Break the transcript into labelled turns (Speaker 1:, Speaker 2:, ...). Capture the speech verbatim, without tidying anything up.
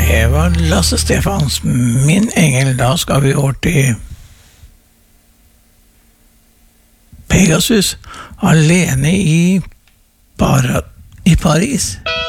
Speaker 1: Det var Lasse Stefans, Min engel. Da skal vi over til Pegasus, alene i, Para, i Paris.